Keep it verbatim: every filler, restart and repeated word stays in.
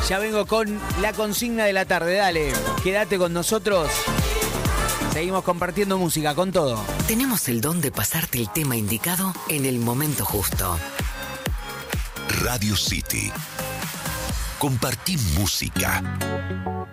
Ya vengo con la consigna de la tarde, dale, quédate con nosotros. Seguimos compartiendo música con todo. Tenemos el don de pasarte el tema indicado en el momento justo. Radio City. Compartí música.